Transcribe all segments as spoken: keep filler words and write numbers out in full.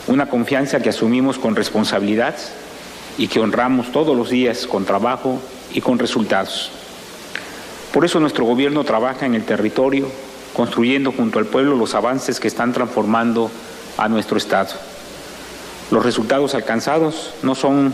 una confianza que asumimos con responsabilidad y que honramos todos los días con trabajo y con resultados. Por eso nuestro gobierno trabaja en el territorio, construyendo junto al pueblo los avances que están transformando a nuestro Estado. Los resultados alcanzados no son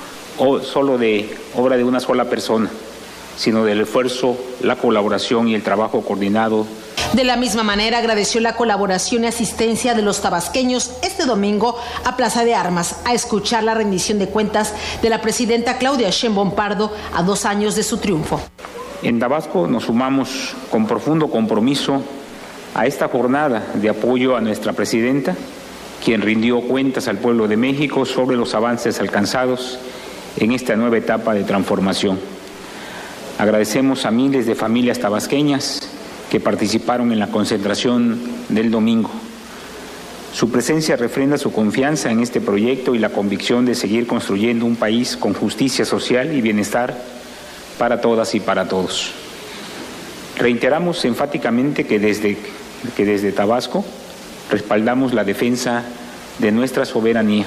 solo de obra de una sola persona, sino del esfuerzo, la colaboración y el trabajo coordinado. De la misma manera, agradeció la colaboración y asistencia de los tabasqueños este domingo a Plaza de Armas a escuchar la rendición de cuentas de la presidenta Claudia Sheinbaum Pardo a dos años de su triunfo. En Tabasco nos sumamos con profundo compromiso a esta jornada de apoyo a nuestra presidenta, quien rindió cuentas al pueblo de México sobre los avances alcanzados en esta nueva etapa de transformación. Agradecemos a miles de familias tabasqueñas que participaron en la concentración del domingo. Su presencia refrenda su confianza en este proyecto y la convicción de seguir construyendo un país con justicia social y bienestar para todas y para todos. Reiteramos enfáticamente que desde, que desde Tabasco respaldamos la defensa de nuestra soberanía.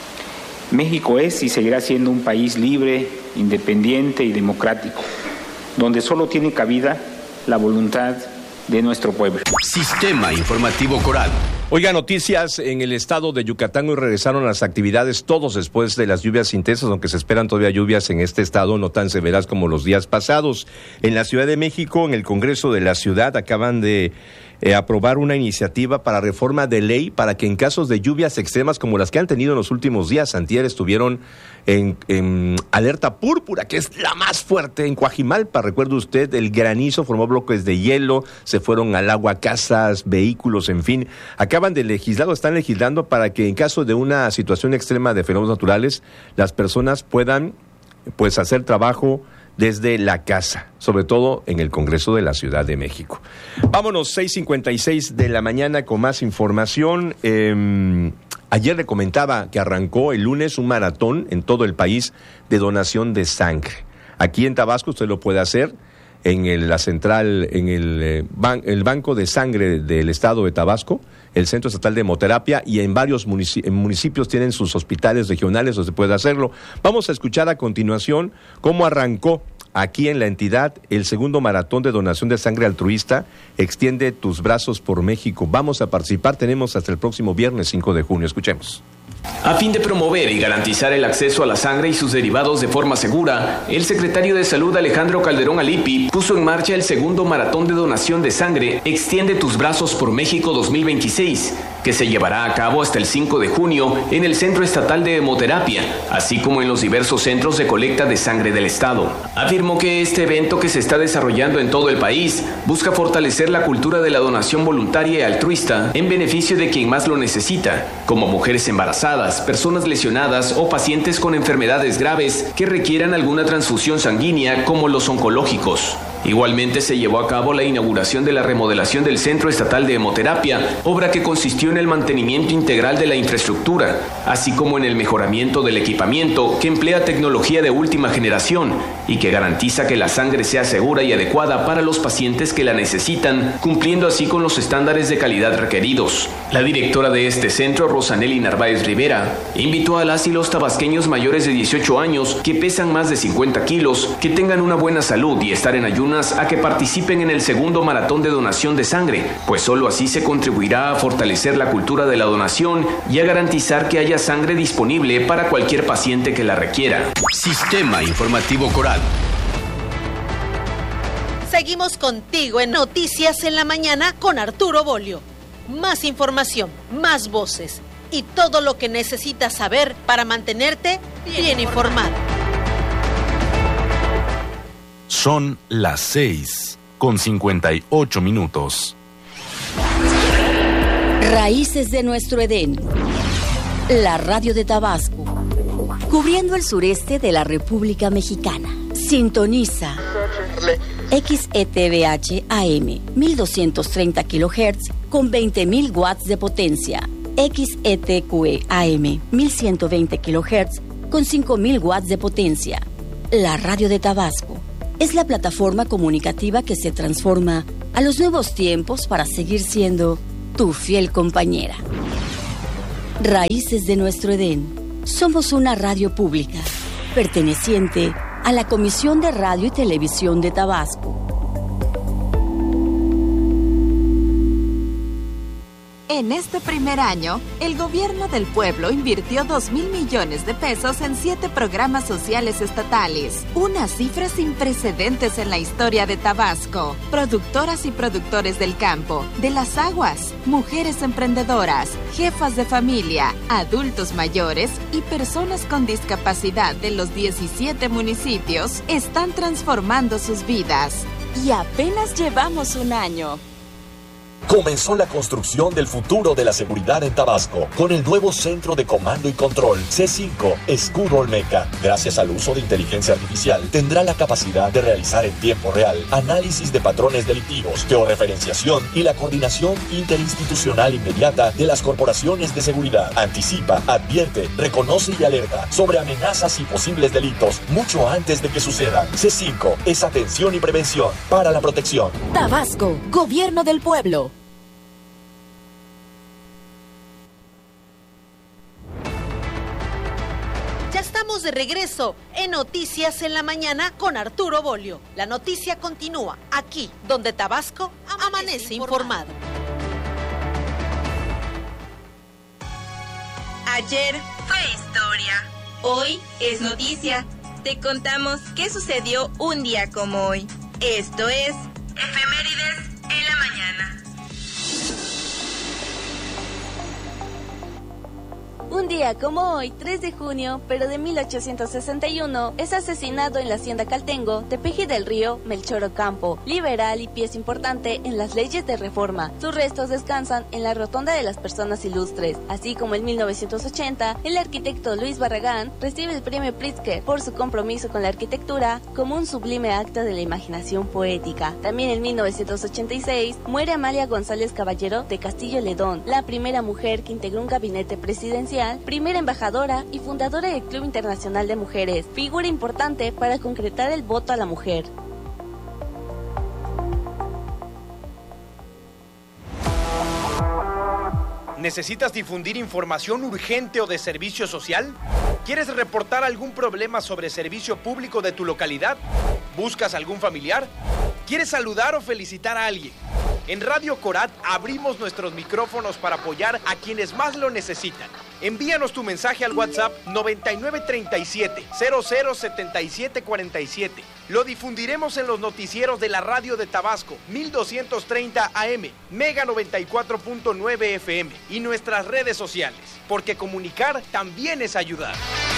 México es y seguirá siendo un país libre, independiente y democrático, donde solo tiene cabida la voluntad de nuestro pueblo. Sistema Informativo Coral. Oiga, noticias en el estado de Yucatán. Hoy regresaron las actividades todos después de las lluvias intensas, aunque se esperan todavía lluvias en este estado no tan severas como los días pasados. En la Ciudad de México, en el Congreso de la Ciudad, acaban de eh, aprobar una iniciativa para reforma de ley para que en casos de lluvias extremas como las que han tenido en los últimos días, antier estuvieron en, en alerta púrpura, que es la más fuerte en Coajimalpa. Recuerde usted, el granizo formó bloques de hielo, se fueron al agua casas, vehículos, en fin. Acaban de legislar o están legislando para que en caso de una situación extrema de fenómenos naturales, las personas puedan pues hacer trabajo desde la casa, sobre todo en el Congreso de la Ciudad de México. Vámonos, seis cincuenta y seis de la mañana con más información. Eh, ayer le comentaba que arrancó el lunes un maratón en todo el país de donación de sangre. Aquí en Tabasco usted lo puede hacer en el, la central, en el, eh, ban, el Banco de Sangre del Estado de Tabasco, el Centro Estatal de Hemoterapia, y en varios munici- en municipios tienen sus hospitales regionales donde se puede hacerlo. Vamos a escuchar a continuación cómo arrancó aquí en la entidad el segundo maratón de donación de sangre altruista. Extiende tus brazos por México. Vamos a participar, tenemos hasta el próximo viernes cinco de junio. Escuchemos. A fin de promover y garantizar el acceso a la sangre y sus derivados de forma segura, el secretario de Salud Alejandro Calderón Alipi puso en marcha el segundo maratón de donación de sangre Extiende tus brazos por México dos mil veintiséis, que se llevará a cabo hasta el cinco de junio en el Centro Estatal de Hemoterapia, así como en los diversos centros de colecta de sangre del Estado. Afirmó que este evento, que se está desarrollando en todo el país, busca fortalecer la cultura de la donación voluntaria y altruista en beneficio de quien más lo necesita, como mujeres embarazadas, personas lesionadas o pacientes con enfermedades graves que requieran alguna transfusión sanguínea, como los oncológicos. Igualmente se llevó a cabo la inauguración de la remodelación del Centro Estatal de Hemoterapia, obra que consistió en el mantenimiento integral de la infraestructura, así como en el mejoramiento del equipamiento que emplea tecnología de última generación y que garantiza que la sangre sea segura y adecuada para los pacientes que la necesitan, cumpliendo así con los estándares de calidad requeridos. La directora de este centro, Rosanelli Narváez Rivera, invitó a las y los tabasqueños mayores de dieciocho años que pesan más de cincuenta kilos, que tengan una buena salud y estar en ayuno a que participen en el segundo maratón de donación de sangre, pues solo así se contribuirá a fortalecer la cultura de la donación y a garantizar que haya sangre disponible para cualquier paciente que la requiera. Sistema Informativo Coral. Seguimos contigo en Noticias en la Mañana con Arturo Bolio. Más información, más voces y todo lo que necesitas saber para mantenerte bien informado. Son las seis con cincuenta y ocho minutos. Raíces de nuestro Edén. La radio de Tabasco. Cubriendo el sureste de la República Mexicana. Sintoniza X E T V H A M mil doscientos treinta kilohertz con veinte mil watts de potencia. X E T Q E A M mil ciento veinte kilohertz con cinco mil watts de potencia. La radio de Tabasco es la plataforma comunicativa que se transforma a los nuevos tiempos para seguir siendo tu fiel compañera. Raíces de nuestro Edén. Somos una radio pública, perteneciente a la Comisión de Radio y Televisión de Tabasco. En este primer año, el gobierno del pueblo invirtió dos mil millones de pesos en siete programas sociales estatales, unas cifras sin precedentes en la historia de Tabasco. Productoras y productores del campo, de las aguas, mujeres emprendedoras, jefas de familia, adultos mayores y personas con discapacidad de los diecisiete municipios están transformando sus vidas. Y apenas llevamos un año. Comenzó la construcción del futuro de la seguridad en Tabasco con el nuevo Centro de Comando y Control C cinco Escudo Olmeca. Gracias al uso de inteligencia artificial, tendrá la capacidad de realizar en tiempo real análisis de patrones delictivos, georreferenciación y la coordinación interinstitucional inmediata de las corporaciones de seguridad. Anticipa, advierte, reconoce y alerta sobre amenazas y posibles delitos mucho antes de que sucedan. C cinco es atención y prevención para la protección. Tabasco, Gobierno del Pueblo. Estamos de regreso en Noticias en la Mañana con Arturo Bolio. La noticia continúa aquí, donde Tabasco amanece, amanece informado. Ayer fue historia. Hoy es noticia. Te contamos qué sucedió un día como hoy. Esto es Efemérides en la Mañana. Un día como hoy, tres de junio, pero de mil ochocientos sesenta y uno, es asesinado en la hacienda Caltengo, Tepeji del Río, Melchor Ocampo, liberal y pieza importante en las leyes de reforma. Sus restos descansan en la Rotonda de las Personas Ilustres. Así como en mil novecientos ochenta, el arquitecto Luis Barragán recibe el premio Pritzker por su compromiso con la arquitectura como un sublime acto de la imaginación poética. También en mil novecientos ochenta y seis, muere Amalia González Caballero de Castillo Ledón, la primera mujer que integró un gabinete presidencial, primera embajadora y fundadora del Club Internacional de Mujeres, figura importante para concretar el voto a la mujer. ¿Necesitas difundir información urgente o de servicio social? ¿Quieres reportar algún problema sobre servicio público de tu localidad? ¿Buscas algún familiar? ¿Quieres saludar o felicitar a alguien? En Radio Corat abrimos nuestros micrófonos para apoyar a quienes más lo necesitan. Envíanos tu mensaje al WhatsApp noventa y nueve treinta y siete, cero cero setenta y siete cuarenta y siete. Lo difundiremos en los noticieros de la radio de Tabasco, mil doscientos treinta A M, Mega noventa y cuatro punto nueve F M y nuestras redes sociales, porque comunicar también es ayudar.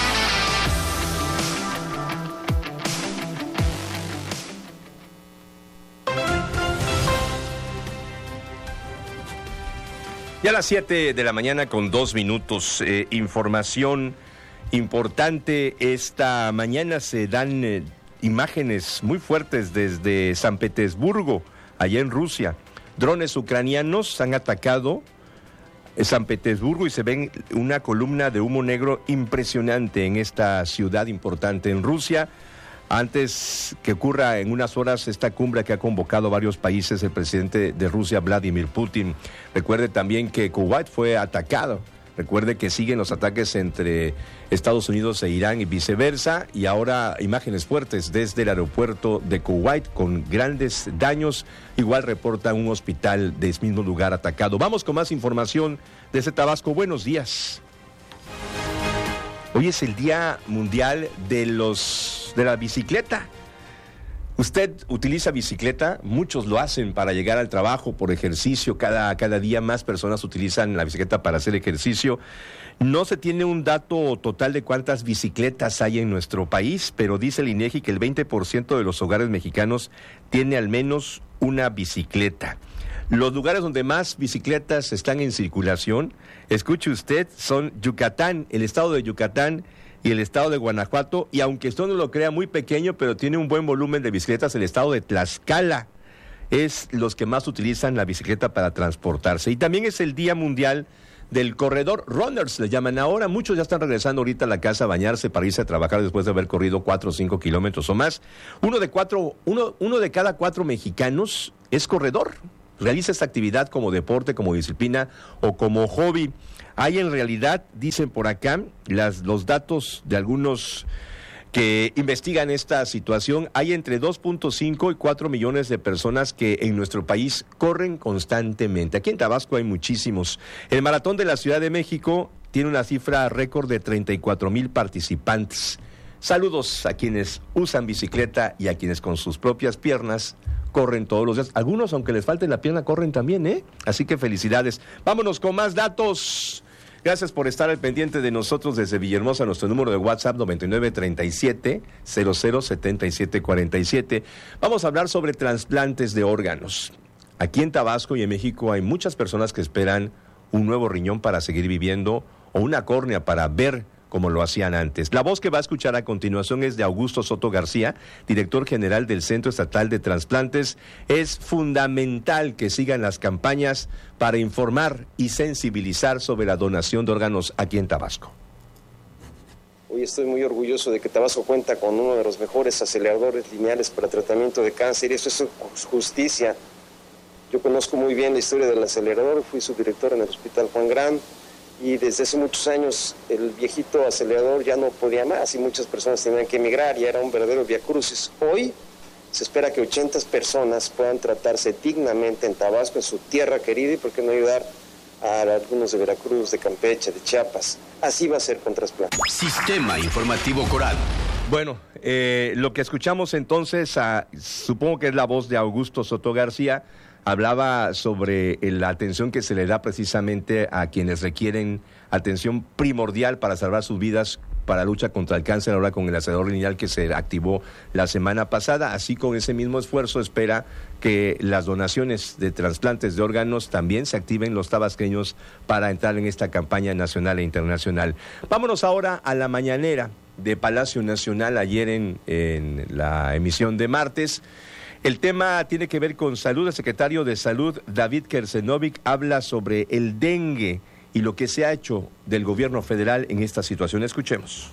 Ya a las siete de la mañana con dos minutos, eh, información importante. Esta mañana se dan eh, imágenes muy fuertes desde San Petersburgo, allá en Rusia. Drones ucranianos han atacado San Petersburgo y se ven una columna de humo negro impresionante en esta ciudad importante en Rusia. Antes que ocurra en unas horas esta cumbre que ha convocado varios países, el presidente de Rusia, Vladimir Putin. Recuerde también que Kuwait fue atacado. Recuerde que siguen los ataques entre Estados Unidos e Irán y viceversa. Y ahora imágenes fuertes desde el aeropuerto de Kuwait con grandes daños. Igual reporta un hospital de ese mismo lugar atacado. Vamos con más información desde Tabasco. Buenos días. Hoy es el Día Mundial de los de la Bicicleta. ¿Usted utiliza bicicleta? Muchos lo hacen para llegar al trabajo, por ejercicio. Cada, cada día más personas utilizan la bicicleta para hacer ejercicio. No se tiene un dato total de cuántas bicicletas hay en nuestro país, pero dice el INEGI que el veinte por ciento de los hogares mexicanos tiene al menos una bicicleta. Los lugares donde más bicicletas están en circulación, escuche usted, son Yucatán, el estado de Yucatán y el estado de Guanajuato, y aunque usted no lo crea, muy pequeño, pero tiene un buen volumen de bicicletas, el estado de Tlaxcala es los que más utilizan la bicicleta para transportarse. Y también es el Día Mundial del Corredor, Runners le llaman ahora. Muchos ya están regresando ahorita a la casa a bañarse para irse a trabajar después de haber corrido cuatro o cinco kilómetros o más. Uno de cuatro, uno, uno de cada cuatro mexicanos es corredor. realiza esta actividad como deporte, como disciplina o como hobby. Hay en realidad, dicen por acá, las, los datos de algunos que investigan esta situación, hay entre dos punto cinco y cuatro millones de personas que en nuestro país corren constantemente. Aquí en Tabasco hay muchísimos. El Maratón de la Ciudad de México tiene una cifra récord de treinta y cuatro mil participantes. Saludos a quienes usan bicicleta y a quienes con sus propias piernas corren todos los días. Algunos, aunque les falte la pierna, corren también, ¿eh? Así que felicidades. Vámonos con más datos. Gracias por estar al pendiente de nosotros desde Villahermosa, nuestro número de WhatsApp noventa y nueve treinta y siete cero cero setenta y siete cuarenta y siete. Vamos a hablar sobre trasplantes de órganos. Aquí en Tabasco y en México hay muchas personas que esperan un nuevo riñón para seguir viviendo o una córnea para ver como lo hacían antes. La voz que va a escuchar a continuación es de Augusto Soto García, director general del Centro Estatal de Trasplantes. Es fundamental que sigan las campañas para informar y sensibilizar sobre la donación de órganos aquí en Tabasco. Hoy estoy muy orgulloso de que Tabasco cuenta con uno de los mejores aceleradores lineales para tratamiento de cáncer, y eso es justicia. Yo conozco muy bien la historia del acelerador, fui subdirector en el Hospital Juan Gran, y desde hace muchos años el viejito acelerador ya no podía más y muchas personas tenían que emigrar y era un verdadero viacrucis. Hoy se espera que ochenta personas puedan tratarse dignamente en Tabasco, en su tierra querida, y por qué no ayudar a algunos de Veracruz, de Campeche, de Chiapas. Así va a ser con trasplante. Sistema Informativo Coral. Bueno, eh, lo que escuchamos entonces, a, supongo que es la voz de Augusto Soto García, hablaba sobre la atención que se le da precisamente a quienes requieren atención primordial para salvar sus vidas para la lucha contra el cáncer, ahora con el acelerador lineal que se activó la semana pasada. Así, con ese mismo esfuerzo, espera que las donaciones de trasplantes de órganos también se activen los tabasqueños para entrar en esta campaña nacional e internacional. Vámonos ahora a la mañanera de Palacio Nacional ayer en, en la emisión de martes. El tema tiene que ver con salud. El secretario de Salud, David Kersenovich, habla sobre el dengue y lo que se ha hecho del gobierno federal en esta situación. Escuchemos.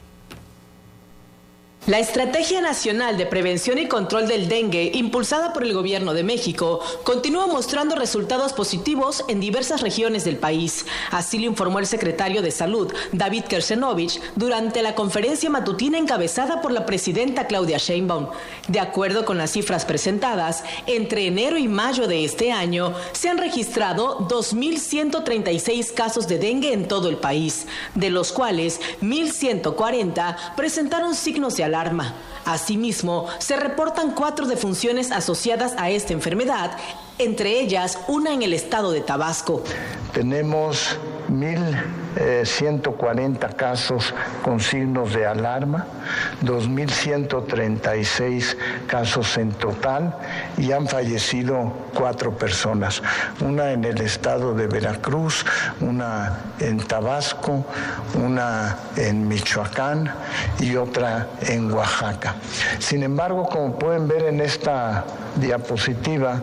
La Estrategia Nacional de Prevención y Control del Dengue, impulsada por el Gobierno de México, continúa mostrando resultados positivos en diversas regiones del país. Así lo informó el secretario de Salud, David Kersenovich, durante la conferencia matutina encabezada por la presidenta Claudia Sheinbaum. De acuerdo con las cifras presentadas, entre enero y mayo de este año se han registrado dos mil ciento treinta y seis casos de dengue en todo el país, de los cuales mil ciento cuarenta presentaron signos de alarma. Asimismo, se reportan cuatro defunciones asociadas a esta enfermedad, entre ellas una en el estado de Tabasco. Tenemos mil ciento cuarenta casos con signos de alarma, dos mil ciento treinta y seis casos en total, y han fallecido cuatro personas, una en el estado de Veracruz, una en Tabasco, una en Michoacán y otra en Oaxaca. Sin embargo, como pueden ver en esta diapositiva,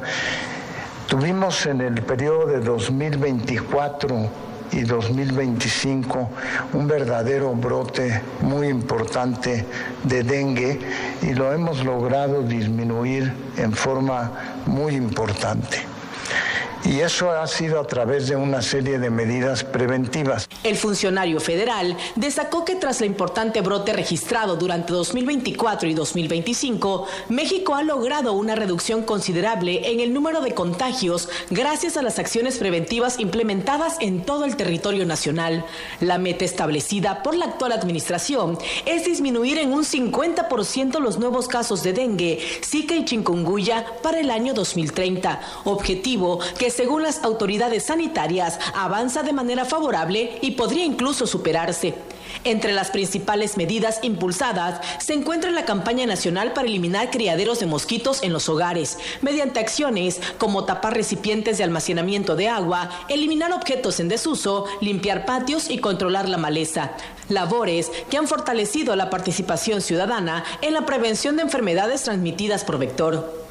tuvimos en el periodo de dos mil veinticuatro y dos mil veinticinco un verdadero brote muy importante de dengue, y lo hemos logrado disminuir en forma muy importante. Y eso ha sido a través de una serie de medidas preventivas. El funcionario federal destacó que tras el importante brote registrado durante dos mil veinticuatro y dos mil veinticinco, México ha logrado una reducción considerable en el número de contagios gracias a las acciones preventivas implementadas en todo el territorio nacional. La meta establecida por la actual administración es disminuir en un cincuenta por ciento los nuevos casos de dengue, zika y chikungunya para el año dos mil treinta, objetivo que según las autoridades sanitarias avanza de manera favorable y podría incluso superarse. Entre las principales medidas impulsadas se encuentra la campaña nacional para eliminar criaderos de mosquitos en los hogares, mediante acciones como tapar recipientes de almacenamiento de agua, eliminar objetos en desuso, limpiar patios y controlar la maleza. Labores que han fortalecido la participación ciudadana en la prevención de enfermedades transmitidas por vector.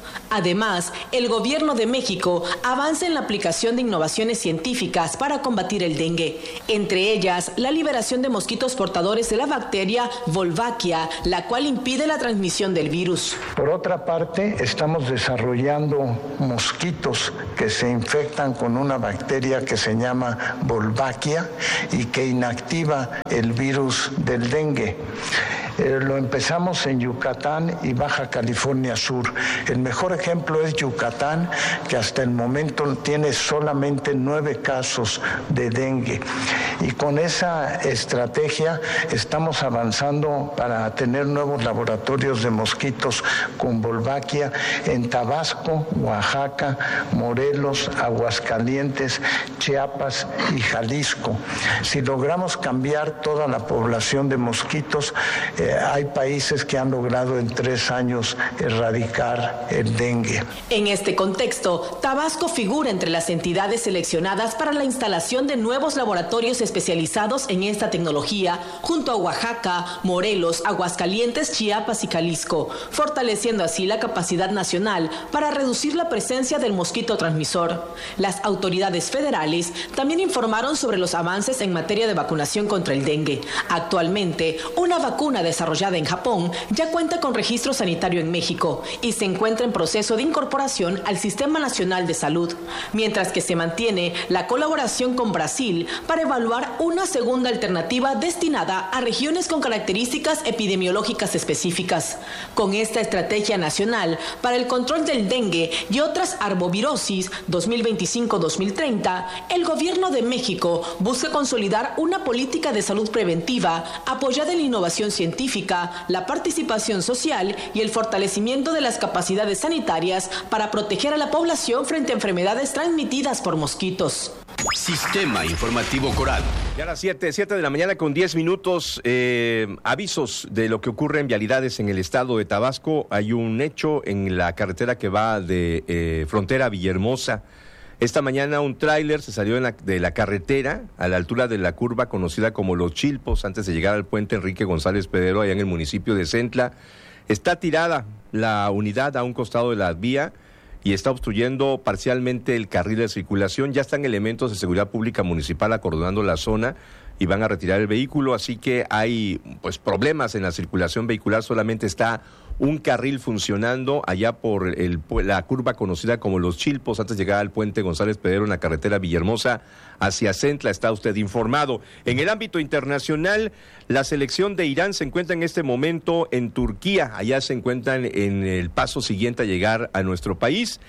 Además, el Gobierno de México avanza en la aplicación de innovaciones científicas para combatir el dengue, entre ellas la liberación de mosquitos portadores de la bacteria Wolbachia, la cual impide la transmisión del virus. Por otra parte, estamos desarrollando mosquitos que se infectan con una bacteria que se llama Wolbachia y que inactiva el virus del dengue. Eh, lo empezamos en Yucatán y Baja California Sur. El mejor ejemplo es Yucatán, que hasta el momento tiene solamente nueve casos de dengue. Y con esa estrategia estamos avanzando para tener nuevos laboratorios de mosquitos con Wolbachia en Tabasco, Oaxaca, Morelos, Aguascalientes, Chiapas y Jalisco. Si logramos cambiar toda la población de mosquitos, eh, hay países que han logrado en tres años erradicar el dengue. En este contexto, Tabasco figura entre las entidades seleccionadas para la instalación de nuevos laboratorios especializados en esta tecnología, junto a Oaxaca, Morelos, Aguascalientes, Chiapas y Jalisco, fortaleciendo así la capacidad nacional para reducir la presencia del mosquito transmisor. Las autoridades federales también informaron sobre los avances en materia de vacunación contra el dengue. Actualmente, una vacuna desarrollada en Japón ya cuenta con registro sanitario en México y se encuentra en proceso de incorporación al Sistema Nacional de Salud, mientras que se mantiene la colaboración con Brasil para evaluar una segunda alternativa destinada a regiones con características epidemiológicas específicas. Con esta estrategia nacional para el control del dengue y otras arbovirosis dos mil veinticinco a dos mil treinta, el Gobierno de México busca consolidar una política de salud preventiva apoyada en la innovación científica, la participación social y el fortalecimiento de las capacidades sanitarias para proteger a la población frente a enfermedades transmitidas por mosquitos. Sistema Informativo Coral. Ya a las siete, siete de la mañana con diez minutos, eh, avisos de lo que ocurre en vialidades en el estado de Tabasco. Hay un hecho en la carretera que va de eh, Frontera a Villahermosa. Esta mañana un tráiler se salió en la, de la carretera a la altura de la curva conocida como Los Chilpos, antes de llegar al puente Enrique González Pedero, allá en el municipio de Centla. Está tirada la unidad a un costado de la vía y está obstruyendo parcialmente el carril de circulación. Ya están elementos de seguridad pública municipal acordonando la zona y van a retirar el vehículo, así que hay pues problemas en la circulación vehicular. Solamente está un carril funcionando allá por el, la curva conocida como Los Chilpos, antes de llegar al puente González Pedero en la carretera Villahermosa hacia Centla. Está usted informado. En el ámbito internacional, la selección de Irán se encuentra en este momento en Turquía. Allá se encuentran en el paso siguiente a llegar a nuestro país.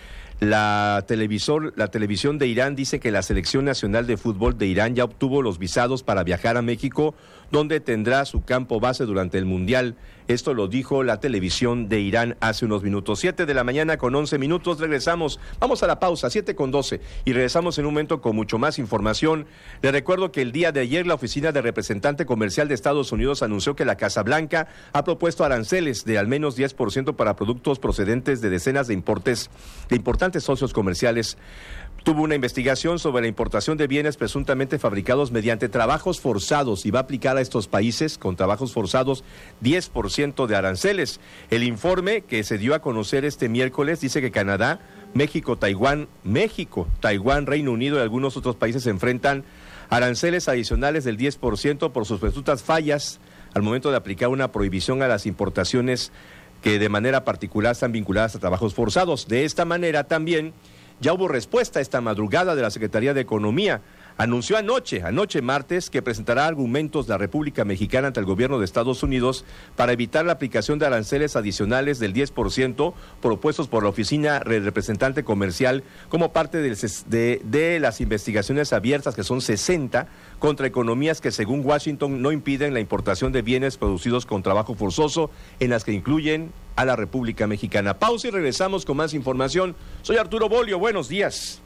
La televisor, la televisión de Irán dice que la Selección Nacional de Fútbol de Irán ya obtuvo los visados para viajar a México, donde tendrá su campo base durante el Mundial. Esto lo dijo la televisión de Irán hace unos minutos. Siete de la mañana con once minutos, regresamos. Vamos a la pausa, siete con doce, y regresamos en un momento con mucho más información. Les recuerdo que el día de ayer la Oficina de Representante Comercial de Estados Unidos anunció que la Casa Blanca ha propuesto aranceles de al menos diez por ciento para productos procedentes de decenas de importes, de importantes socios comerciales. Tuvo una investigación sobre la importación de bienes presuntamente fabricados mediante trabajos forzados y va a aplicar a estos países con trabajos forzados diez por ciento de aranceles. El informe que se dio a conocer este miércoles dice que Canadá, México, Taiwán, México, Taiwán, Reino Unido y algunos otros países se enfrentan aranceles adicionales del diez por ciento por sus presuntas fallas al momento de aplicar una prohibición a las importaciones que de manera particular están vinculadas a trabajos forzados. De esta manera también ya hubo respuesta esta madrugada de la Secretaría de Economía. Anunció anoche, anoche martes, que presentará argumentos de la República Mexicana ante el gobierno de Estados Unidos para evitar la aplicación de aranceles adicionales del diez por ciento propuestos por la Oficina de Representante Comercial como parte de, de, de las investigaciones abiertas, que son sesenta, contra economías que según Washington no impiden la importación de bienes producidos con trabajo forzoso, en las que incluyen a la República Mexicana. Pausa y regresamos con más información. Soy Arturo Bolio, buenos días.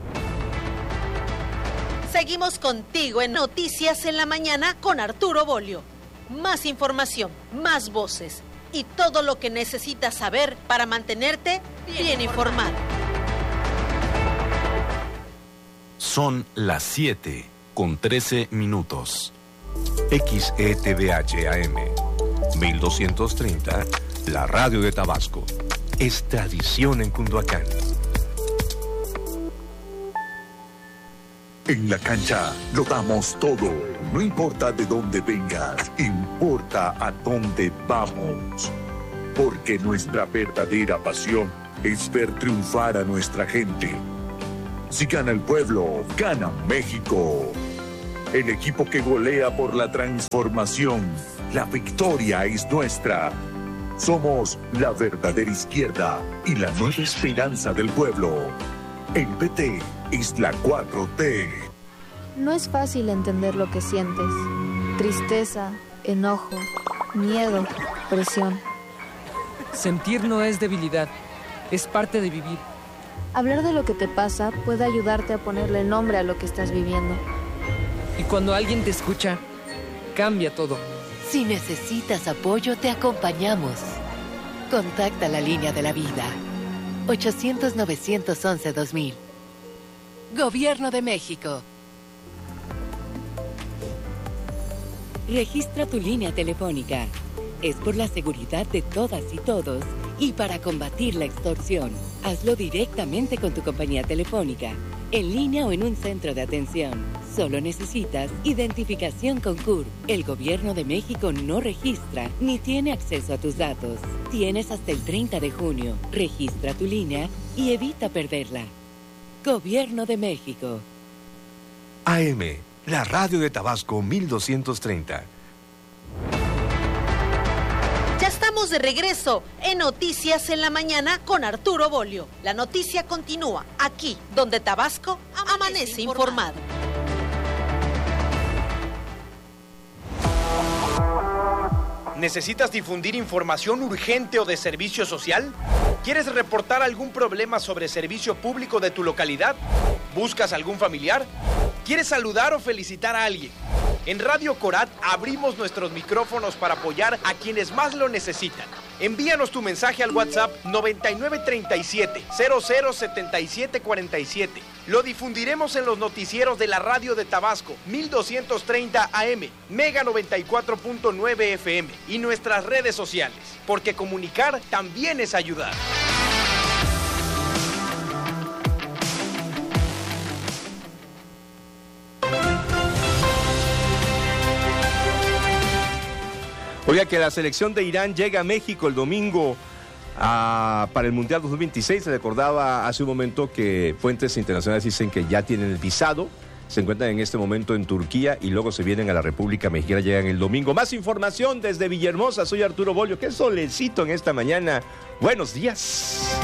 Seguimos contigo en Noticias en la Mañana con Arturo Bolio. Más información, más voces y todo lo que necesitas saber para mantenerte bien informado. Son las siete con trece minutos. X E T V H A M mil doscientos treinta, la radio de Tabasco. es tradición en Cunduacán. En la cancha lo damos todo. No importa de dónde vengas, importa a dónde vamos. Porque nuestra verdadera pasión es ver triunfar a nuestra gente. Si gana el pueblo, gana México. El equipo que golea por la transformación. La victoria es nuestra. Somos la verdadera izquierda y la nueva esperanza del pueblo. El P T es la cuatro T. No es fácil entender lo que sientes. Tristeza, enojo, miedo, presión. Sentir no es debilidad, es parte de vivir. Hablar de lo que te pasa puede ayudarte a ponerle nombre a lo que estás viviendo. Y cuando alguien te escucha, cambia todo. Si necesitas apoyo, te acompañamos. Contacta la línea de la vida. ochocientos, novecientos once, dos mil. Gobierno de México. Registra tu línea telefónica. Es por la seguridad de todas y todos y para combatir la extorsión. Hazlo directamente con tu compañía telefónica, en línea o en un centro de atención. Solo necesitas identificación con C U R. El Gobierno de México no registra ni tiene acceso a tus datos. Tienes hasta el treinta de junio. Registra tu línea y evita perderla. Gobierno de México. A M, la radio de Tabasco mil doscientos treinta. Ya estamos de regreso en Noticias en la Mañana con Arturo Bolio. La noticia continúa aquí, donde Tabasco amanece, amanece informado. ¿Necesitas difundir información urgente o de servicio social? ¿Quieres reportar algún problema sobre servicio público de tu localidad? ¿Buscas algún familiar? ¿Quieres saludar o felicitar a alguien? En Radio Corat abrimos nuestros micrófonos para apoyar a quienes más lo necesitan. Envíanos tu mensaje al WhatsApp noventa y nueve treinta y siete, cero cero setenta y siete cuarenta y siete. Lo difundiremos en los noticieros de la radio de Tabasco, mil doscientos treinta A M, Mega noventa y cuatro punto nueve F M y nuestras redes sociales, porque comunicar también es ayudar. Oiga, que la selección de Irán llega a México el domingo a, para el Mundial dos mil veintiséis. Se recordaba hace un momento que fuentes internacionales dicen que ya tienen el visado. Se encuentran en este momento en Turquía y luego se vienen a la República Mexicana, llegan el domingo. Más información desde Villahermosa. Soy Arturo Bolio. Qué solecito en esta mañana. Buenos días.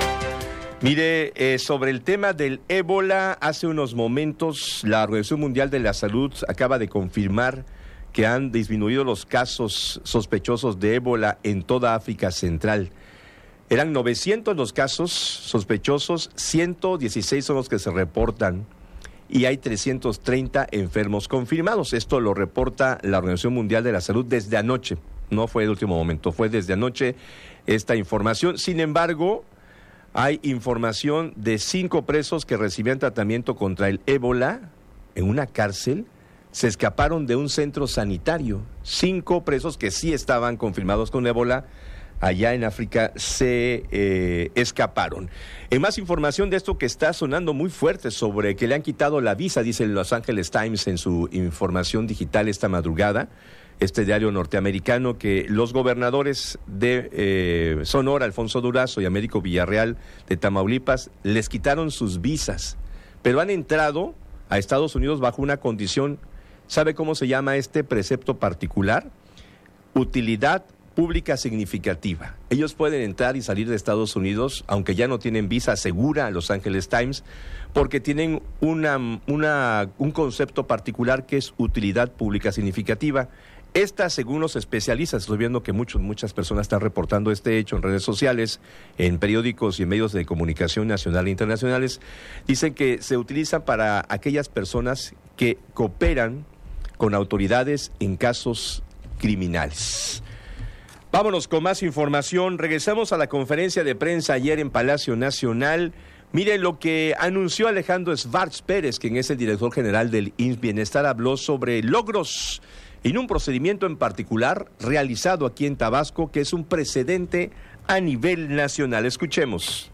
Mire, eh, sobre el tema del ébola, hace unos momentos la Organización Mundial de la Salud acaba de confirmar que han disminuido los casos sospechosos de ébola en toda África Central. Eran novecientos los casos sospechosos, ciento dieciséis son los que se reportan y hay trescientos treinta enfermos confirmados. Esto lo reporta la Organización Mundial de la Salud desde anoche. No fue el último momento, fue desde anoche esta información. Sin embargo, hay información de cinco presos que recibían tratamiento contra el ébola en una cárcel. Se escaparon de un centro sanitario. Cinco presos que sí estaban confirmados con ébola allá en África se eh, escaparon. En más información de esto que está sonando muy fuerte sobre que le han quitado la visa, dice el Los Angeles Times en su información digital esta madrugada, este diario norteamericano, que los gobernadores de eh, Sonora, Alfonso Durazo, y Américo Villarreal de Tamaulipas, les quitaron sus visas, pero han entrado a Estados Unidos bajo una condición. ¿Sabe cómo se llama este precepto particular? Utilidad pública significativa. Ellos pueden entrar y salir de Estados Unidos, aunque ya no tienen visa, asegura Los Angeles Times, porque tienen una, una, un concepto particular que es utilidad pública significativa. Esta, según los especialistas, estoy viendo que muchos, muchas personas están reportando este hecho en redes sociales, en periódicos y en medios de comunicación nacional e internacionales, dicen que se utiliza para aquellas personas que cooperan con autoridades en casos criminales. Vámonos con más información. Regresamos a la conferencia de prensa ayer en Palacio Nacional. Miren lo que anunció Alejandro Schwartz Pérez, quien es el director general del I M S S Bienestar, habló sobre logros en un procedimiento en particular realizado aquí en Tabasco, que es un precedente a nivel nacional. Escuchemos.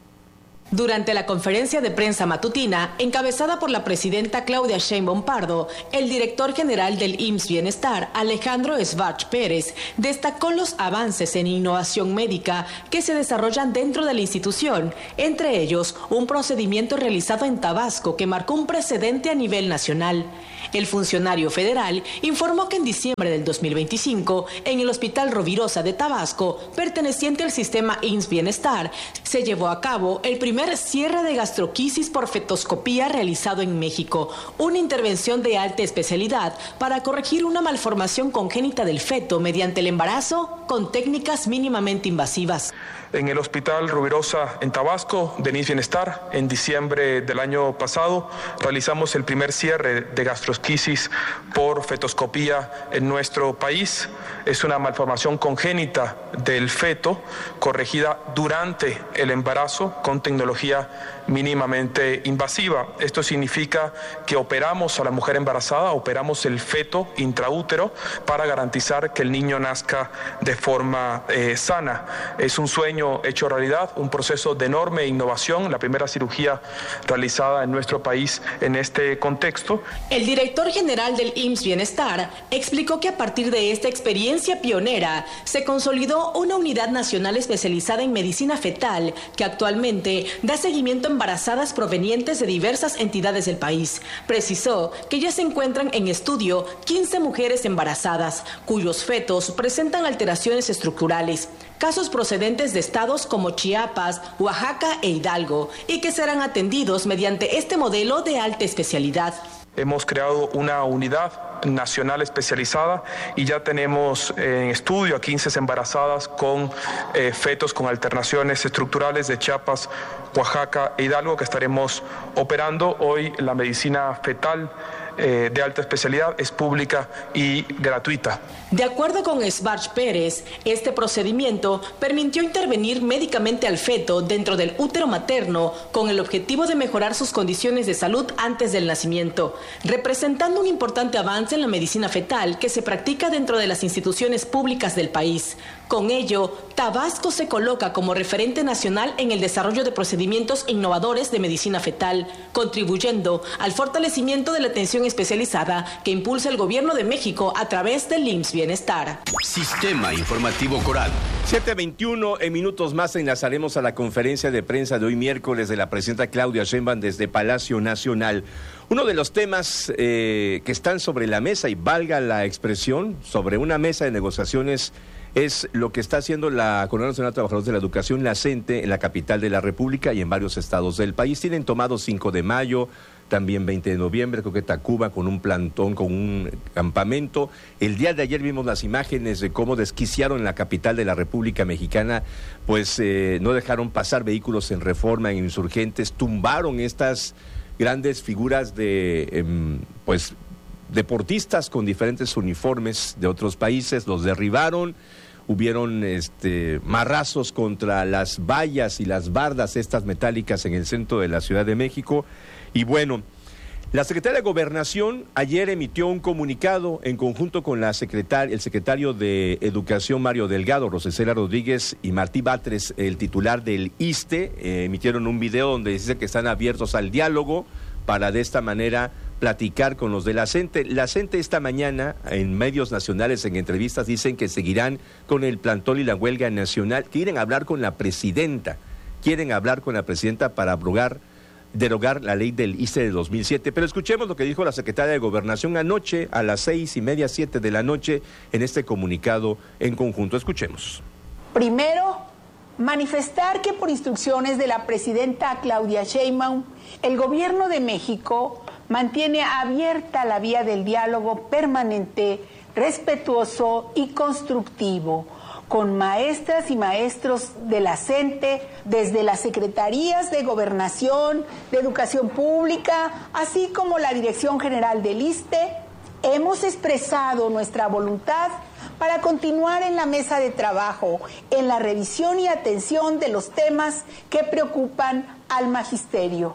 Durante la conferencia de prensa matutina, encabezada por la presidenta Claudia Sheinbaum Pardo, el director general del I M S S Bienestar, Alejandro Schwartz Pérez, destacó los avances en innovación médica que se desarrollan dentro de la institución, entre ellos un procedimiento realizado en Tabasco que marcó un precedente a nivel nacional. El funcionario federal informó que en diciembre del dos mil veinticinco, en el Hospital Rovirosa de Tabasco, perteneciente al sistema I M S S Bienestar, se llevó a cabo el primer cierre de gastroquisis por fetoscopía realizado en México, una intervención de alta especialidad para corregir una malformación congénita del feto mediante el embarazo con técnicas mínimamente invasivas. En el Hospital Rovirosa en Tabasco, de I M S S Bienestar, en diciembre del año pasado, realizamos el primer cierre de gastrosquisis por fetoscopía en nuestro país. Es una malformación congénita del feto, corregida durante el embarazo con tecnología mínimamente invasiva. Esto significa que operamos a la mujer embarazada, operamos el feto intraútero para garantizar que el niño nazca de forma eh, sana. Es un sueño hecho realidad, un proceso de enorme innovación, la primera cirugía realizada en nuestro país en este contexto. El director general del I M S S Bienestar explicó que a partir de esta experiencia pionera se consolidó una unidad nacional especializada en medicina fetal que actualmente da seguimiento a embarazadas provenientes de diversas entidades del país. Precisó que ya se encuentran en estudio quince mujeres embarazadas cuyos fetos presentan alteraciones estructurales, casos procedentes de estados como Chiapas, Oaxaca e Hidalgo, y que serán atendidos mediante este modelo de alta especialidad. Hemos creado una unidad nacional especializada y ya tenemos en estudio a quince embarazadas con eh, fetos con alternaciones estructurales de Chiapas, Oaxaca e Hidalgo que estaremos operando. Hoy la medicina fetal eh, de alta especialidad es pública y gratuita. De acuerdo con Schwartz Pérez, este procedimiento permitió intervenir médicamente al feto dentro del útero materno con el objetivo de mejorar sus condiciones de salud antes del nacimiento, representando un importante avance en la medicina fetal que se practica dentro de las instituciones públicas del país. Con ello, Tabasco se coloca como referente nacional en el desarrollo de procedimientos innovadores de medicina fetal, contribuyendo al fortalecimiento de la atención especializada que impulsa el Gobierno de México a través del I M S S Bienestar. Sistema Informativo Coral. siete veintiuno, en minutos más enlazaremos a la conferencia de prensa de hoy miércoles de la presidenta Claudia Sheinbaum desde Palacio Nacional. Uno de los temas eh, que están sobre la mesa, y valga la expresión, sobre una mesa de negociaciones, es lo que está haciendo la Coordinadora Nacional de Trabajadores de la Educación, la CENTE, en la capital de la República y en varios estados del país. Tienen tomado cinco de mayo, también veinte de noviembre, creo que Tacuba, con un plantón, con un campamento. El día de ayer vimos las imágenes de cómo desquiciaron en la capital de la República Mexicana, pues eh, no dejaron pasar vehículos en Reforma, en Insurgentes, tumbaron estas grandes figuras de, eh, pues, deportistas con diferentes uniformes de otros países, los derribaron. Hubieron este, marrazos contra las vallas y las bardas estas metálicas en el centro de la Ciudad de México. Y bueno, la Secretaría de Gobernación ayer emitió un comunicado en conjunto con la secretaria, el secretario de Educación Mario Delgado, Rosicela Rodríguez y Martí Batres, el titular del I S S S T E, eh, emitieron un video donde dice que están abiertos al diálogo para de esta manera platicar con los de la CENTE. La CENTE esta mañana, en medios nacionales, en entrevistas, dicen que seguirán con el plantón y la huelga nacional. Quieren hablar con la presidenta, quieren hablar con la presidenta para abrogar, derogar la ley del I S S S T E de dos mil siete. Pero escuchemos lo que dijo la secretaria de Gobernación anoche, a las seis y media, siete de la noche, en este comunicado en conjunto. Escuchemos. Primero, manifestar que por instrucciones de la presidenta Claudia Sheinbaum, el Gobierno de México mantiene abierta la vía del diálogo permanente, respetuoso y constructivo con maestras y maestros de la CENTE, desde las secretarías de Gobernación, de Educación Pública, así como la Dirección General del I S S S T E. Hemos expresado nuestra voluntad para continuar en la mesa de trabajo, en la revisión y atención de los temas que preocupan al magisterio.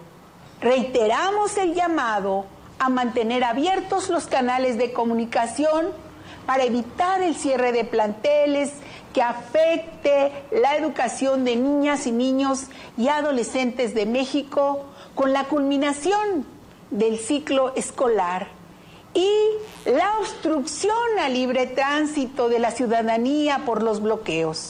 Reiteramos el llamado a mantener abiertos los canales de comunicación para evitar el cierre de planteles que afecte la educación de niñas y niños y adolescentes de México con la culminación del ciclo escolar y la obstrucción al libre tránsito de la ciudadanía por los bloqueos.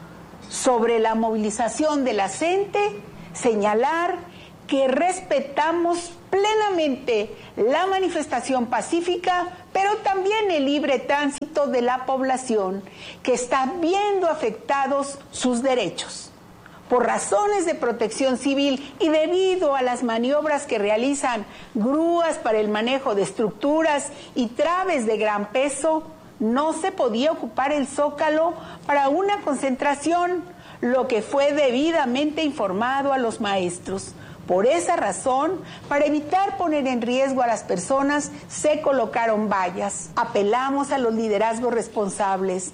Sobre la movilización de la gente, señalar que respetamos plenamente la manifestación pacífica, pero también el libre tránsito de la población que está viendo afectados sus derechos. Por razones de protección civil y debido a las maniobras que realizan grúas para el manejo de estructuras y traves de gran peso, no se podía ocupar el Zócalo para una concentración, lo que fue debidamente informado a los maestros. Por esa razón, para evitar poner en riesgo a las personas, se colocaron vallas. Apelamos a los liderazgos responsables.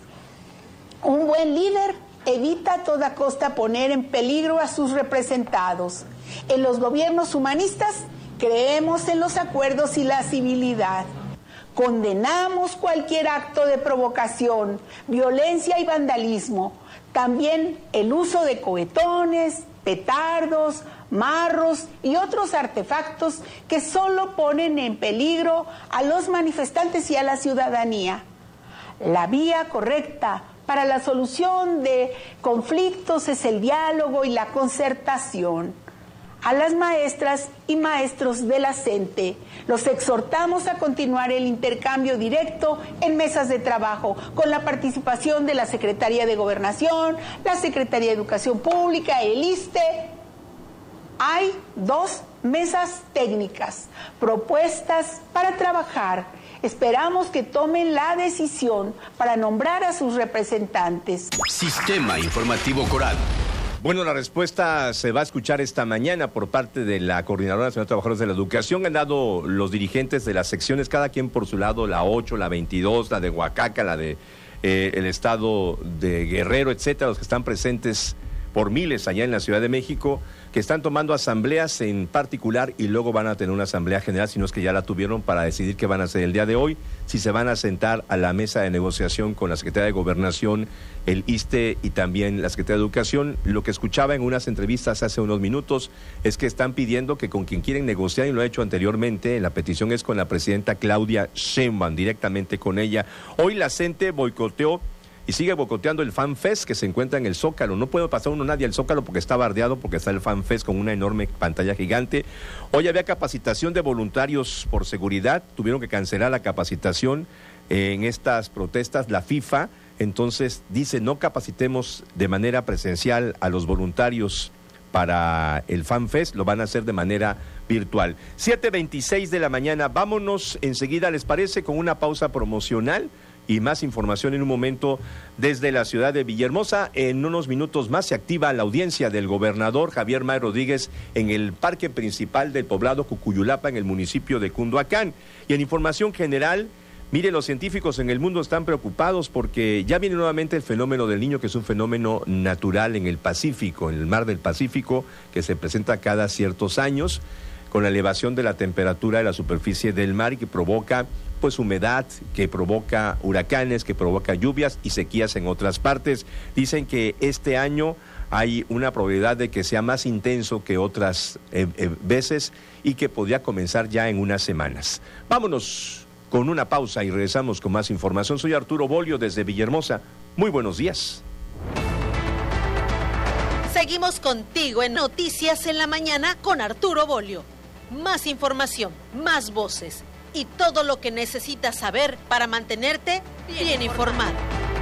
Un buen líder evita a toda costa poner en peligro a sus representados. En los gobiernos humanistas creemos en los acuerdos y la civilidad. Condenamos cualquier acto de provocación, violencia y vandalismo. También el uso de cohetones, petardos, marros y otros artefactos que solo ponen en peligro a los manifestantes y a la ciudadanía. La vía correcta para la solución de conflictos es el diálogo y la concertación. A las maestras y maestros de la CENTE los exhortamos a continuar el intercambio directo en mesas de trabajo con la participación de la Secretaría de Gobernación, la Secretaría de Educación Pública, el ISSSTE. Hay dos mesas técnicas propuestas para trabajar. Esperamos que tomen la decisión para nombrar a sus representantes. Sistema Informativo Coral. Bueno, la respuesta se va a escuchar esta mañana por parte de la Coordinadora Nacional de Trabajadores de la Educación. Han dado los dirigentes de las secciones, cada quien por su lado, la ocho, la veintidós, la de Oaxaca, la de eh, el estado de Guerrero, etcétera, los que están presentes por miles allá en la Ciudad de México, que están tomando asambleas en particular y luego van a tener una asamblea general, si no es que ya la tuvieron, para decidir qué van a hacer el día de hoy, si se van a sentar a la mesa de negociación con la Secretaría de Gobernación, el ISSSTE y también la Secretaría de Educación. Lo que escuchaba en unas entrevistas hace unos minutos es que están pidiendo que con quien quieren negociar, y lo ha hecho anteriormente, la petición es con la presidenta Claudia Sheinbaum, directamente con ella. Hoy la CENTE boicoteó y sigue boicoteando el FanFest que se encuentra en el Zócalo. No puede pasar uno nadie al Zócalo porque está bardeado, porque está el FanFest con una enorme pantalla gigante. Hoy había capacitación de voluntarios por seguridad, tuvieron que cancelar la capacitación en estas protestas, la FIFA, entonces dice no capacitemos de manera presencial a los voluntarios para el FanFest, lo van a hacer de manera virtual. siete veintiséis de la mañana, vámonos enseguida, ¿les parece? Con una pausa promocional y más información en un momento desde la ciudad de Villahermosa. En unos minutos más se activa la audiencia del gobernador Javier May Rodríguez en el parque principal del poblado Cucuyulapa, en el municipio de Cunduacán. Y en información general, mire, los científicos en el mundo están preocupados porque ya viene nuevamente el fenómeno del Niño, que es un fenómeno natural en el Pacífico, en el mar del Pacífico, que se presenta cada ciertos años, con la elevación de la temperatura de la superficie del mar y que provoca pues humedad, que provoca huracanes, que provoca lluvias y sequías en otras partes. Dicen que este año hay una probabilidad de que sea más intenso que otras eh, eh, veces y que podría comenzar ya en unas semanas. Vámonos con una pausa y regresamos con más información. Soy Arturo Bolio desde Villahermosa. Muy buenos días. Seguimos contigo en Noticias en la Mañana con Arturo Bolio. Más información, más voces y todo lo que necesitas saber para mantenerte bien informado.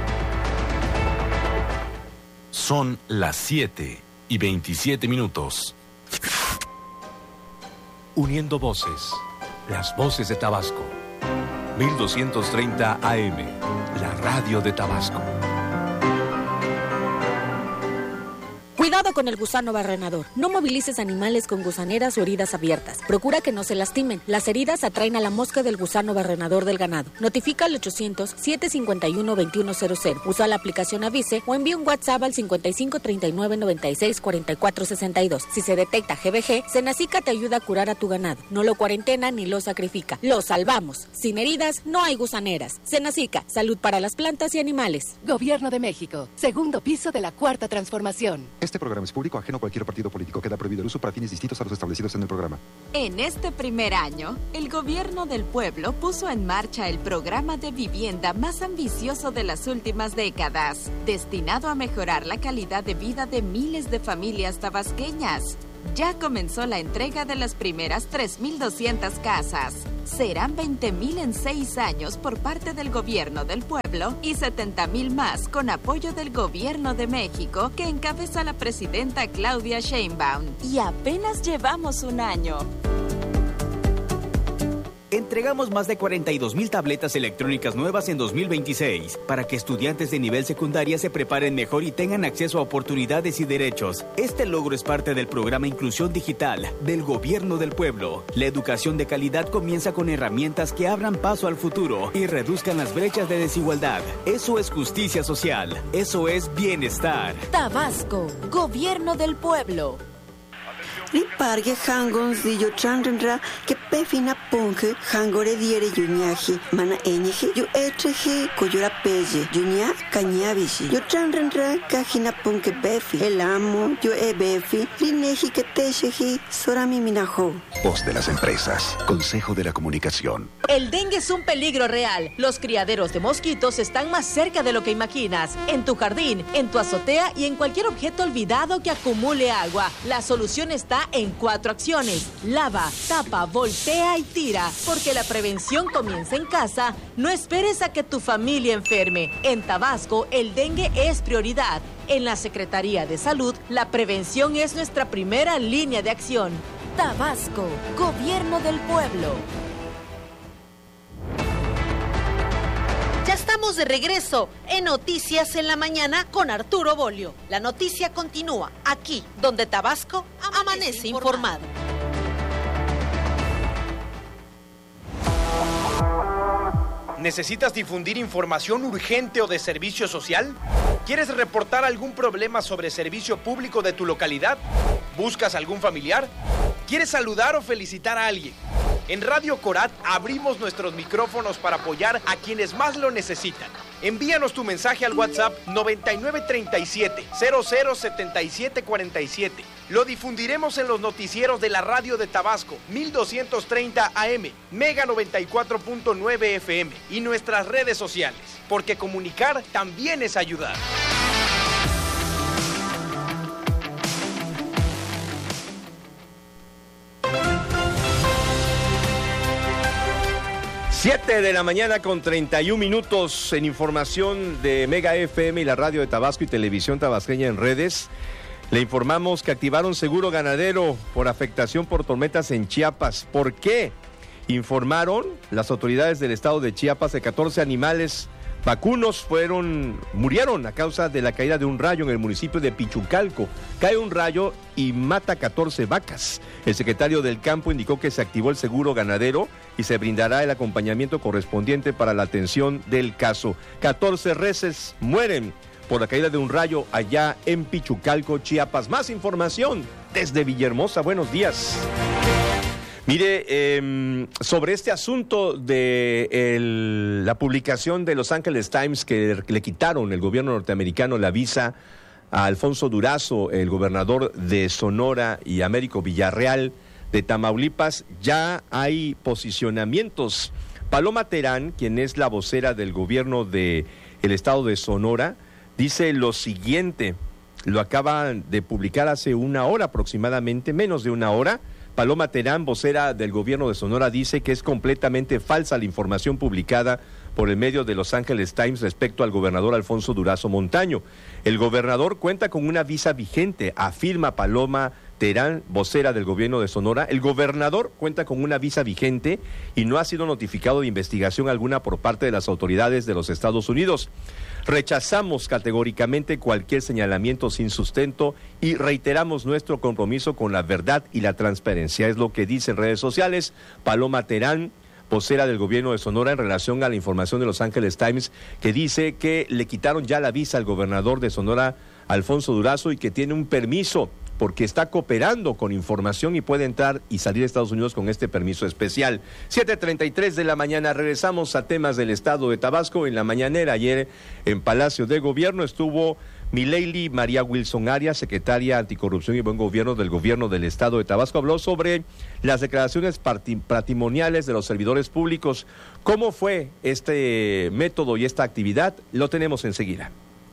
Son las siete y veintisiete minutos. Uniendo voces, las voces de Tabasco. mil doscientos treinta A M, la radio de Tabasco. Cuidado con el gusano barrenador. No movilices animales con gusaneras o heridas abiertas. Procura que no se lastimen. Las heridas atraen a la mosca del gusano barrenador del ganado. Notifica al ochocientos, siete cincuenta y uno, veintiuno cero cero. Usa la aplicación Avise o envía un WhatsApp al cincuenta y cinco, treinta y nueve, noventa y seis, cuarenta y cuatro sesenta y dos. Si se detecta G B G, Senacica te ayuda a curar a tu ganado. No lo cuarentena ni lo sacrifica. Lo salvamos. Sin heridas no hay gusaneras. Senacica, salud para las plantas y animales. Gobierno de México. Segundo piso de la Cuarta Transformación. Este programa es público, ajeno a cualquier partido político. Queda prohibido el uso para fines distintos a los establecidos en el programa. En este primer año, el Gobierno del Pueblo puso en marcha el programa de vivienda más ambicioso de las últimas décadas, destinado a mejorar la calidad de vida de miles de familias tabasqueñas. Ya comenzó la entrega de las primeras tres mil doscientas casas. Serán veinte mil en seis años por parte del Gobierno del Pueblo y setenta mil más con apoyo del Gobierno de México que encabeza la presidenta Claudia Sheinbaum. Y apenas llevamos un año. Entregamos más de cuarenta y dos mil tabletas electrónicas nuevas en dos mil veintiséis para que estudiantes de nivel secundaria se preparen mejor y tengan acceso a oportunidades y derechos. Este logro es parte del programa Inclusión Digital del Gobierno del Pueblo. La educación de calidad comienza con herramientas que abran paso al futuro y reduzcan las brechas de desigualdad. Eso es justicia social. Eso es bienestar. Tabasco, Gobierno del Pueblo. Riparge hangons di yo chanrenra que pefina ponge hangore diere yuñaji mana eñeje yo etreje coyora pelle yuña cañabishi yo chanrenra cajina ponge befi el amo yo e befi lineji que tejeji sorami minajo. Voz de las empresas. Consejo de la Comunicación. El dengue es un peligro real. Los criaderos de mosquitos están más cerca de lo que imaginas. En tu jardín, en tu azotea y en cualquier objeto olvidado que acumule agua. La solución está en cuatro acciones. Lava, tapa, voltea y tira. Porque la prevención comienza en casa. No esperes a que tu familia enferme. En Tabasco, el dengue es prioridad. En la Secretaría de Salud, la prevención es nuestra primera línea de acción. Tabasco, Gobierno del Pueblo. Ya estamos de regreso en Noticias en la Mañana con Arturo Bolio. La noticia continúa aquí, donde Tabasco amanece, amanece informado. ¿Necesitas difundir información urgente o de servicio social? ¿Quieres reportar algún problema sobre servicio público de tu localidad? ¿Buscas algún familiar? ¿Quieres saludar o felicitar a alguien? En Radio Corat abrimos nuestros micrófonos para apoyar a quienes más lo necesitan. Envíanos tu mensaje al WhatsApp noventa y nueve treinta y siete, cero cero setenta y siete cuarenta y siete. Lo difundiremos en los noticieros de la radio de Tabasco, mil doscientos treinta A M, Mega noventa y cuatro punto nueve F M y nuestras redes sociales, porque comunicar también es ayudar. Siete de la mañana con treinta y un minutos en información de Mega F M y la radio de Tabasco y Televisión Tabasqueña en redes. Le informamos que activaron seguro ganadero por afectación por tormentas en Chiapas. ¿Por qué? Informaron las autoridades del estado de Chiapas que catorce animales vacunos fueron, murieron a causa de la caída de un rayo en el municipio de Pichucalco. Cae un rayo y mata catorce vacas. El secretario del campo indicó que se activó el seguro ganadero y se brindará el acompañamiento correspondiente para la atención del caso. catorce reses mueren por la caída de un rayo allá en Pichucalco, Chiapas. Más información desde Villahermosa. Buenos días. Mire, eh, sobre este asunto de el, la publicación de Los Angeles Times que le quitaron el gobierno norteamericano la visa a Alfonso Durazo, el gobernador de Sonora, y Américo Villarreal de Tamaulipas, ya hay posicionamientos. Paloma Terán, quien es la vocera del gobierno del estado de Sonora, dice lo siguiente, lo acaban de publicar hace una hora aproximadamente, menos de una hora. Paloma Terán, vocera del gobierno de Sonora, dice que es completamente falsa la información publicada por el medio de Los Angeles Times respecto al gobernador Alfonso Durazo Montaño. El gobernador cuenta con una visa vigente, afirma Paloma Terán, vocera del gobierno de Sonora. El gobernador cuenta con una visa vigente y no ha sido notificado de investigación alguna por parte de las autoridades de los Estados Unidos. Rechazamos categóricamente cualquier señalamiento sin sustento y reiteramos nuestro compromiso con la verdad y la transparencia. Es lo que dice en redes sociales Paloma Terán, vocera del gobierno de Sonora, en relación a la información de Los Angeles Times, que dice que le quitaron ya la visa al gobernador de Sonora, Alfonso Durazo, y que tiene un permiso porque está cooperando con información y puede entrar y salir de Estados Unidos con este permiso especial. siete treinta y tres de la mañana, regresamos a temas del estado de Tabasco. En la mañanera ayer en Palacio de Gobierno estuvo Mileili María Wilson Arias, secretaria Anticorrupción y Buen Gobierno del Gobierno del Estado de Tabasco. Habló sobre las declaraciones patrimoniales de los servidores públicos. ¿Cómo fue este método y esta actividad? Lo tenemos enseguida.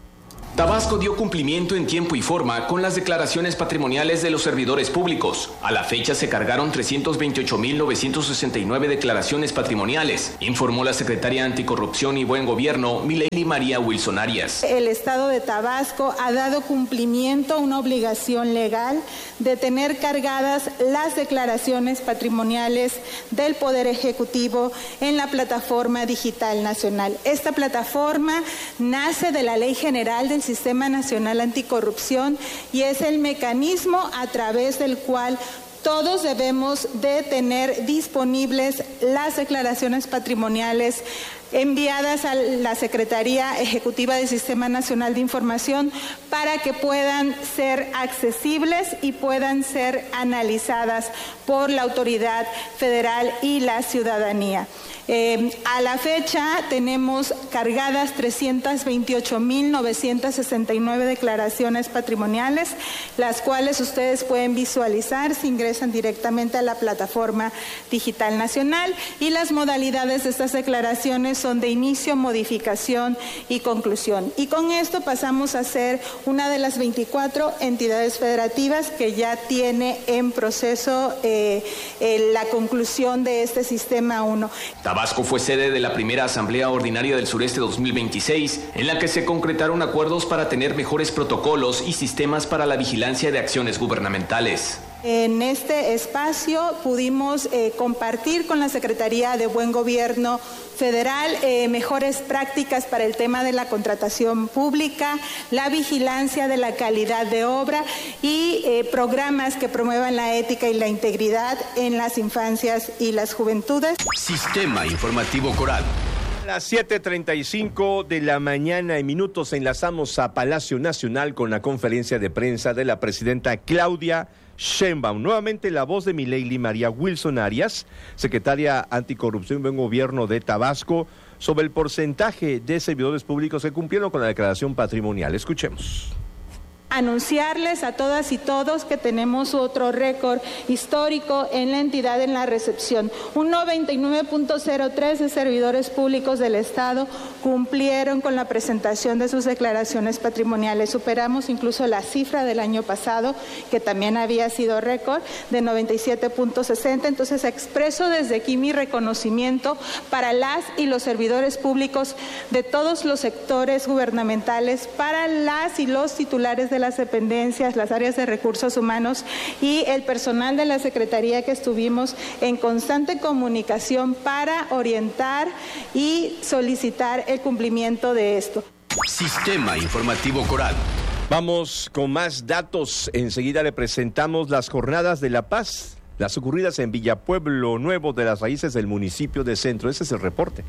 Tabasco dio cumplimiento en tiempo y forma con las declaraciones patrimoniales de los servidores públicos. A la fecha se cargaron trescientos veintiocho mil novecientos sesenta y nueve declaraciones patrimoniales, informó la secretaria Anticorrupción y Buen Gobierno, Mileili María Wilson Arias. El Estado de Tabasco ha dado cumplimiento a una obligación legal de tener cargadas las declaraciones patrimoniales del Poder Ejecutivo en la Plataforma Digital Nacional. Esta plataforma nace de la Ley General del Sistema Nacional Anticorrupción y es el mecanismo a través del cual todos debemos de tener disponibles las declaraciones patrimoniales enviadas a la Secretaría Ejecutiva del Sistema Nacional de Información para que puedan ser accesibles y puedan ser analizadas por la autoridad federal y la ciudadanía. Eh, a la fecha tenemos cargadas trescientos veintiocho mil novecientos sesenta y nueve declaraciones patrimoniales, las cuales ustedes pueden visualizar si ingresan directamente a la Plataforma Digital Nacional, y las modalidades de estas declaraciones son de inicio, modificación y conclusión. Y con esto pasamos a ser una de las veinticuatro entidades federativas que ya tiene en proceso eh, eh, la conclusión de este Sistema uno. Tabasco fue sede de la primera Asamblea Ordinaria del Sureste dos mil veintiséis, en la que se concretaron acuerdos para tener mejores protocolos y sistemas para la vigilancia de acciones gubernamentales. En este espacio pudimos eh, compartir con la Secretaría de Buen Gobierno Federal eh, mejores prácticas para el tema de la contratación pública, la vigilancia de la calidad de obra y eh, programas que promuevan la ética y la integridad en las infancias y las juventudes. Sistema Informativo Coral. A las siete treinta y cinco de la mañana en minutos enlazamos a Palacio Nacional con la conferencia de prensa de la presidenta Claudia Sheinbaum. Nuevamente la voz de Mileili María Wilson Arias, secretaria Anticorrupción y Buen Gobierno de Tabasco, sobre el porcentaje de servidores públicos que cumplieron con la declaración patrimonial. Escuchemos. Anunciarles a todas y todos que tenemos otro récord histórico en la entidad en la recepción. Un noventa y nueve punto cero tres de servidores públicos del Estado cumplieron con la presentación de sus declaraciones patrimoniales. Superamos incluso la cifra del año pasado, que también había sido récord, de noventa y siete punto sesenta. Entonces expreso desde aquí mi reconocimiento para las y los servidores públicos de todos los sectores gubernamentales, para las y los titulares de las dependencias, las áreas de recursos humanos y el personal de la Secretaría, que estuvimos en constante comunicación para orientar y solicitar el cumplimiento de esto. Sistema Informativo Coral. Vamos con más datos. Enseguida le presentamos las Jornadas de la Paz, las ocurridas en Villapueblo Nuevo de las Raíces del municipio de Centro. Ese es el reporte.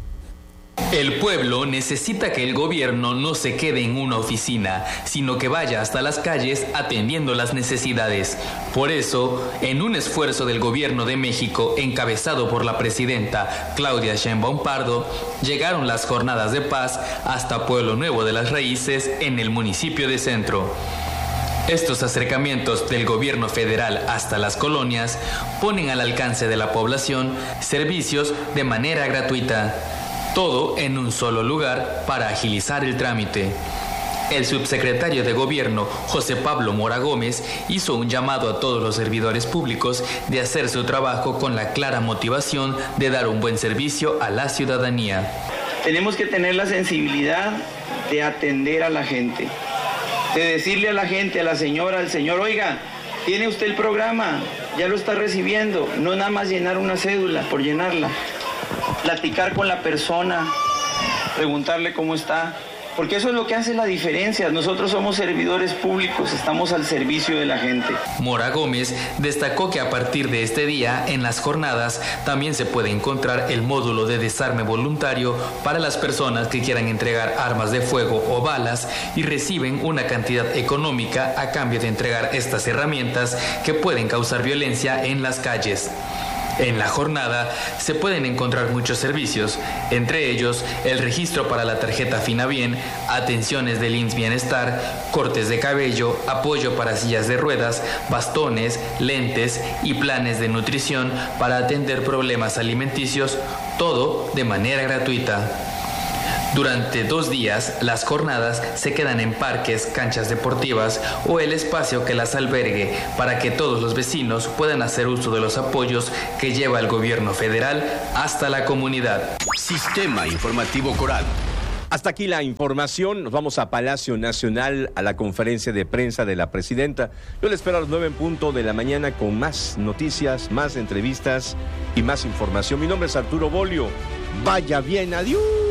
El pueblo necesita que el gobierno no se quede en una oficina, sino que vaya hasta las calles atendiendo las necesidades. Por eso, en un esfuerzo del gobierno de México, encabezado por la presidenta Claudia Sheinbaum Pardo, llegaron las Jornadas de Paz hasta Pueblo Nuevo de las Raíces en el municipio de Centro. Estos acercamientos del gobierno federal hasta las colonias ponen al alcance de la población servicios de manera gratuita. Todo en un solo lugar para agilizar el trámite. El subsecretario de Gobierno, José Pablo Mora Gómez, hizo un llamado a todos los servidores públicos de hacer su trabajo con la clara motivación de dar un buen servicio a la ciudadanía. Tenemos que tener la sensibilidad de atender a la gente, de decirle a la gente, a la señora, al señor, oiga, Tiene usted el programa, ya lo está recibiendo. No nada más llenar una cédula por llenarla. Platicar con la persona, preguntarle cómo está. Porque eso es lo que hace la diferencia. Nosotros somos servidores públicos, estamos al servicio de la gente. Mora Gómez destacó que a partir de este día, en las jornadas, también se puede encontrar el módulo de desarme voluntario para las personas que quieran entregar armas de fuego o balas y reciben una cantidad económica a cambio de entregar estas herramientas que pueden causar violencia en las calles. En la jornada se pueden encontrar muchos servicios, entre ellos el registro para la tarjeta Finabien, atenciones del I M S S Bienestar, cortes de cabello, apoyo para sillas de ruedas, bastones, lentes y planes de nutrición para atender problemas alimenticios, todo de manera gratuita. Durante dos días, las jornadas se quedan en parques, canchas deportivas o el espacio que las albergue para que todos los vecinos puedan hacer uso de los apoyos que lleva el gobierno federal hasta la comunidad. Sistema Informativo Coral. Hasta aquí la información. Nos vamos a Palacio Nacional a la conferencia de prensa de la presidenta. Yo le espero a las nueve en punto de la mañana con más noticias, más entrevistas y más información. Mi nombre es Arturo Bolio. Vaya bien, adiós.